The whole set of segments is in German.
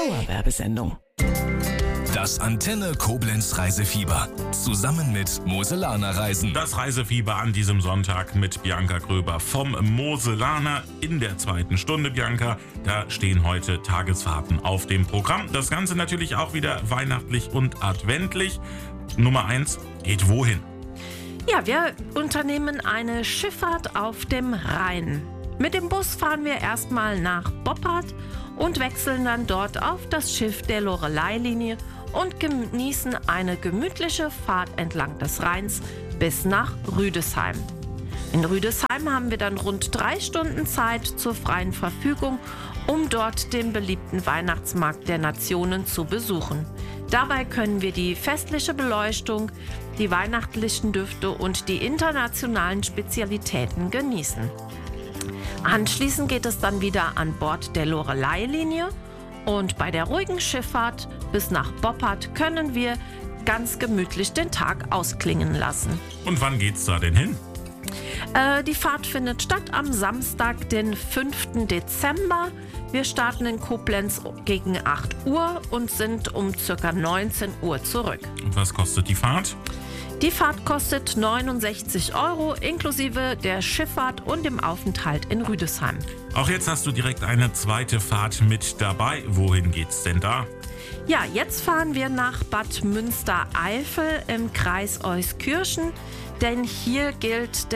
Dauerwerbesendung. Das Antenne Koblenz Reisefieber. Zusammen mit Moselaner Reisen. Das Reisefieber an diesem Sonntag mit Bianca Gröber vom Moselaner in der 2. Stunde, Bianca. Da stehen heute Tagesfahrten auf dem Programm. Das Ganze natürlich auch wieder weihnachtlich und adventlich. Nummer 1 geht wohin? Ja, wir unternehmen eine Schifffahrt auf dem Rhein. Mit dem Bus fahren wir erstmal nach Boppard und wechseln dann dort auf das Schiff der Loreley-Linie und genießen eine gemütliche Fahrt entlang des Rheins bis nach Rüdesheim. In Rüdesheim haben wir dann rund 3 Stunden Zeit zur freien Verfügung, um dort den beliebten Weihnachtsmarkt der Nationen zu besuchen. Dabei können wir die festliche Beleuchtung, die weihnachtlichen Düfte und die internationalen Spezialitäten genießen. Anschließend geht es dann wieder an Bord der Loreley-Linie und bei der ruhigen Schifffahrt bis nach Boppard können wir ganz gemütlich den Tag ausklingen lassen. Und wann geht's da denn hin? Die Fahrt findet statt am Samstag, den 5. Dezember. Wir starten in Koblenz gegen 8 Uhr und sind um ca. 19 Uhr zurück. Und was kostet die Fahrt? Die Fahrt kostet 69 € inklusive der Schifffahrt und dem Aufenthalt in Rüdesheim. Auch jetzt hast du direkt eine zweite Fahrt mit dabei. Wohin geht's denn da? Ja, jetzt fahren wir nach Bad Münstereifel im Kreis Euskirchen, denn hier gilt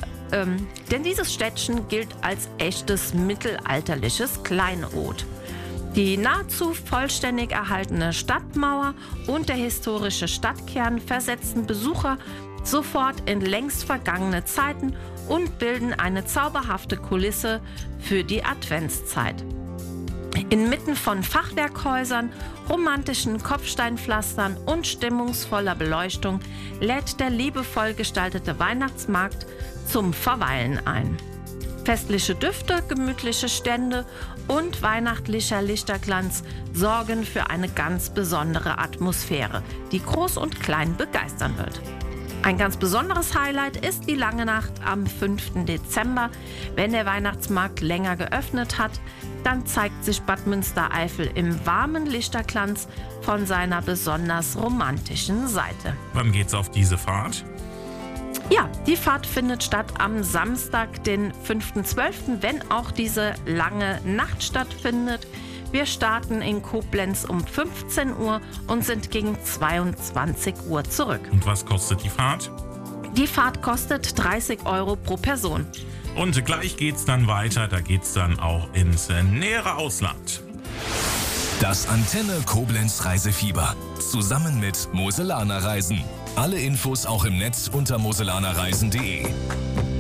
denn dieses Städtchen gilt als echtes mittelalterliches Kleinod. Die nahezu vollständig erhaltene Stadtmauer und der historische Stadtkern versetzen Besucher sofort in längst vergangene Zeiten und bilden eine zauberhafte Kulisse für die Adventszeit. Inmitten von Fachwerkhäusern, romantischen Kopfsteinpflastern und stimmungsvoller Beleuchtung lädt der liebevoll gestaltete Weihnachtsmarkt zum Verweilen ein. Festliche Düfte, gemütliche Stände und weihnachtlicher Lichterglanz sorgen für eine ganz besondere Atmosphäre, die Groß und Klein begeistern wird. Ein ganz besonderes Highlight ist die lange Nacht am 5. Dezember. Wenn der Weihnachtsmarkt länger geöffnet hat, dann zeigt sich Bad Münstereifel im warmen Lichterglanz von seiner besonders romantischen Seite. Wann geht's auf diese Fahrt? Ja, die Fahrt findet statt am Samstag, den 5.12., wenn auch diese lange Nacht stattfindet. Wir starten in Koblenz um 15 Uhr und sind gegen 22 Uhr zurück. Und was kostet die Fahrt? Die Fahrt kostet 30 € pro Person. Und gleich geht's dann weiter, da geht's dann auch ins nähere Ausland. Das Antenne Koblenz Reisefieber. Zusammen mit Moselaner Reisen. Alle Infos auch im Netz unter moselanerreisen.de.